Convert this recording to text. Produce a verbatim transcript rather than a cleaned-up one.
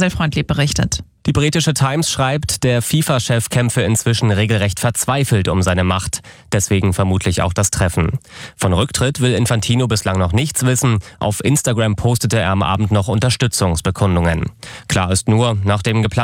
Marcel Freundlieb berichtet. Die britische Times schreibt, der FIFA-Chef kämpfe inzwischen regelrecht verzweifelt um seine Macht. Deswegen vermutlich auch das Treffen. Von Rücktritt will Infantino bislang noch nichts wissen. Auf Instagram postete er am Abend noch Unterstützungsbekundungen. Klar ist nur, nach dem geplatzten